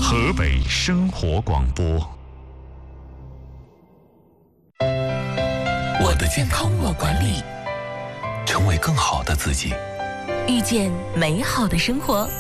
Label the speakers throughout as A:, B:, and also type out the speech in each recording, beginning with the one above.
A: 河北生活广播。
B: 我的健康我管理，成为更好的自己，
C: 遇见美好的生活。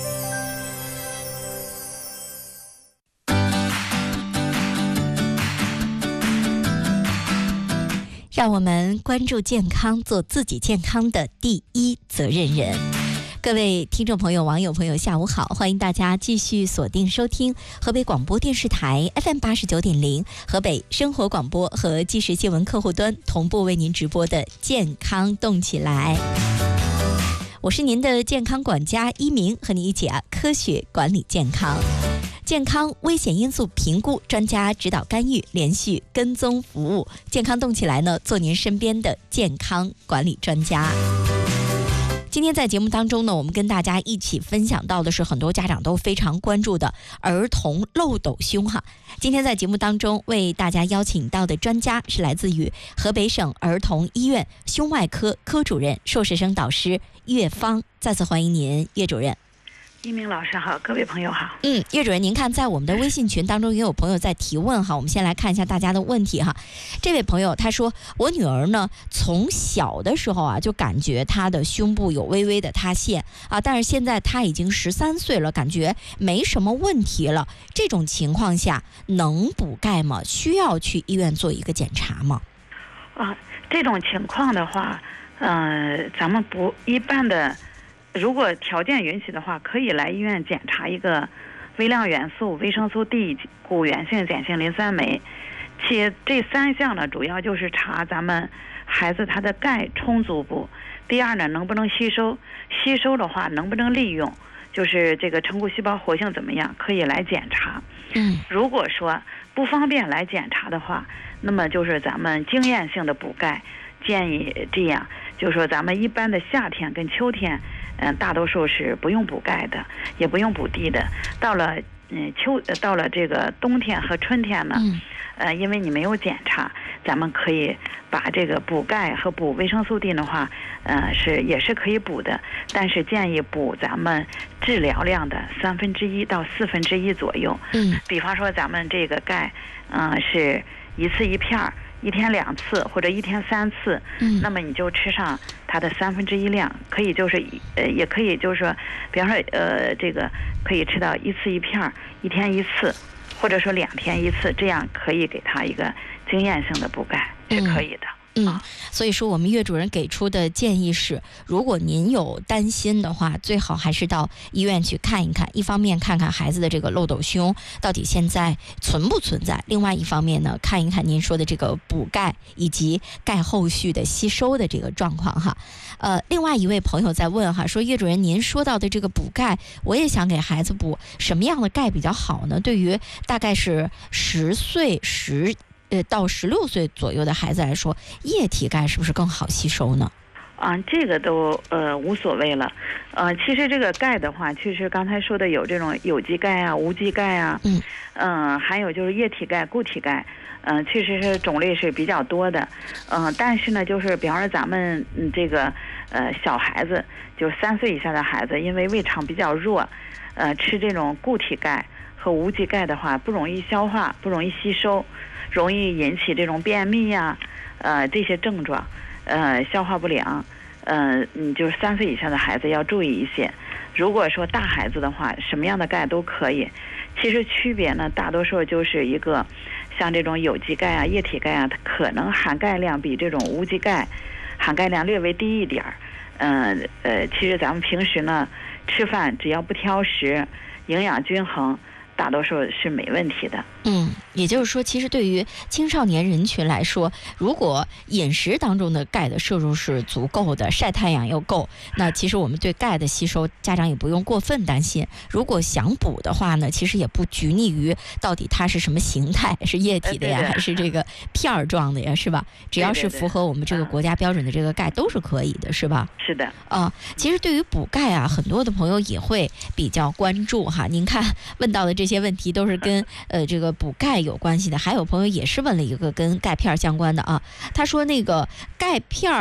C: 让我们关注健康，做自己健康的第一责任人。各位听众朋友、网友朋友，下午好！欢迎大家继续锁定收听河北广播电视台 FM89.0、河北生活广播和即时新闻客户端同步为您直播的《健康动起来》。我是您的健康管家一鸣，和你一起科学管理健康。健康危险因素评估，专家指导干预，连续跟踪服务。健康动起来呢，做您身边的健康管理专家。今天在节目当中呢，我们跟大家一起分享到的是很多家长都非常关注的儿童漏斗胸哈。今天在节目当中为大家邀请到的专家是来自于河北省儿童医院胸外科科主任、硕士生导师岳芳。再次欢迎您，岳主任。
D: 一鸣老师好，各位朋友好。
C: 岳主任，您看在我们的微信群当中也有朋友在提问哈，我们先来看一下大家的问题哈。这位朋友他说，我女儿呢从小的时候就感觉她的胸部有微微的塌陷但是现在她已经13岁了，感觉没什么问题了。这种情况下能补钙吗？需要去医院做一个检查吗？
D: 这种情况的话，咱们不一般的。如果条件允许的话，可以来医院检查一个微量元素、维生素 D、骨源性碱性磷酸酶，且这3项呢，主要就是查咱们孩子他的钙充足不。第二呢，能不能吸收？吸收的话，能不能利用？就是这个成骨细胞活性怎么样？可以来检查。如果说不方便来检查的话，那么就是咱们经验性的补钙，建议这样，就是说咱们一般的夏天跟秋天。大多数是不用补钙的，也不用补 D 的。到了到了这个冬天和春天呢，因为你没有检查，咱们可以把这个补钙和补维生素 D 的话，也是可以补的，但是建议补咱们治疗量的1/3到1/4左右。比方说咱们这个钙，是1次1片。1天2次或者1天3次，那么你就吃上它的1/3量，可以就是也可以就是说，比方说这个可以吃到1次1片，1天1次，或者说2天1次，这样可以给他一个经验性的补钙，是可以的。
C: 所以说我们岳主任给出的建议是，如果您有担心的话，最好还是到医院去看一看，一方面看看孩子的这个漏斗胸到底现在存不存在，另外一方面呢，看一看您说的这个补钙以及钙后续的吸收的这个状况哈。另外一位朋友在问哈，说岳主任您说到的这个补钙，我也想给孩子补，什么样的钙比较好呢？对于大概是10岁到16岁左右的孩子来说，液体钙是不是更好吸收呢？
D: 这个都无所谓了。其实这个钙的话，其实刚才说的有这种有机钙啊、无机钙啊，还有就是液体钙、固体钙，其实是种类是比较多的。但是呢，就是比方说咱们这个小孩子，就是3岁以下的孩子，因为胃肠比较弱，吃这种固体钙和无机钙的话，不容易消化，不容易吸收。容易引起这种便秘呀，这些症状，消化不良，就是3岁以下的孩子要注意一些。如果说大孩子的话，什么样的钙都可以。其实区别呢，大多数就是一个，像这种有机钙啊、液体钙啊，它可能含钙量比这种无机钙含钙量略微低一点儿。其实咱们平时呢，吃饭只要不挑食，营养均衡，大多数是没问题的。
C: 也就是说，其实对于青少年人群来说，如果饮食当中的钙的摄入是足够的，晒太阳又够，那其实我们对钙的吸收，家长也不用过分担心。如果想补的话呢，其实也不拘泥于到底它是什么形态，是液体的呀，还是这个片儿状的呀，是吧？只要是符合我们这个国家标准的这个钙都是可以的，是吧？
D: 是的。
C: 其实对于补钙很多的朋友也会比较关注哈。您看问到的这些问题都是跟这个补钙有关系的，还有朋友也是问了一个跟钙片相关的他说那个钙片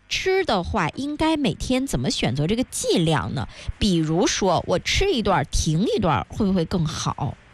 C: 吃的话，应该每天怎么选择这个剂量呢？比如说，我吃一段停一段，会不会更好？